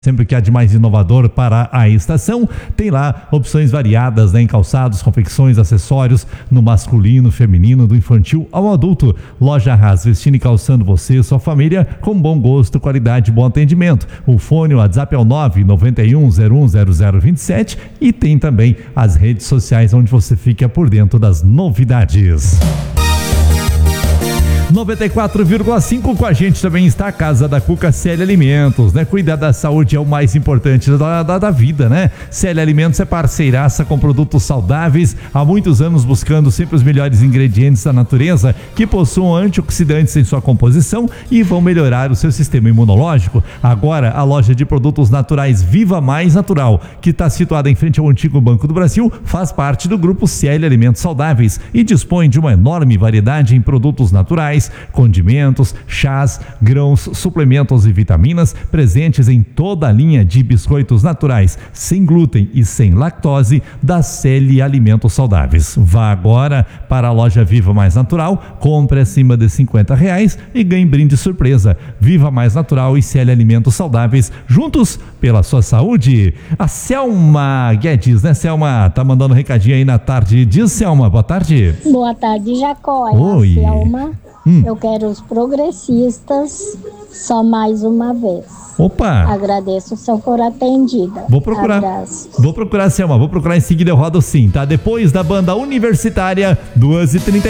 Sempre que há de mais inovador para a estação, tem lá opções variadas, né, em calçados, confecções, acessórios, no masculino, feminino, do infantil ao adulto. Loja Haas, vestindo e calçando você e sua família com bom gosto, qualidade e bom atendimento. O fone, o WhatsApp é o 991010027 e tem também as redes sociais onde você fica por dentro das novidades. 94,5 com a gente também está a Casa da Cuca CL Alimentos, né? Cuidar da saúde é o mais importante da vida, né? CL Alimentos é parceiraça com produtos saudáveis, há muitos anos buscando sempre os melhores ingredientes da natureza que possuam antioxidantes em sua composição e vão melhorar o seu sistema imunológico. Agora, a loja de produtos naturais Viva Mais Natural, que está situada em frente ao antigo Banco do Brasil, faz parte do grupo CL Alimentos Saudáveis e dispõe de uma enorme variedade em produtos naturais, condimentos, chás, grãos, suplementos e vitaminas presentes em toda a linha de biscoitos naturais, sem glúten e sem lactose da CL Alimentos Saudáveis. Vá agora para a loja Viva Mais Natural, compre acima de R$50 e ganhe brinde surpresa. Viva Mais Natural e CL Alimentos Saudáveis, juntos pela sua saúde. A Selma Guedes, né, Selma? Tá mandando um recadinho aí na tarde. Diz, Selma, boa tarde. Boa tarde, Jacó. Oi. Selma. Eu quero os progressistas só mais uma vez. Opa! Agradeço se eu for atendida. Vou procurar. Abraço. Vou procurar, Selma. Vou procurar em seguida, eu rodo sim, tá? Depois da banda universitária, 2h30.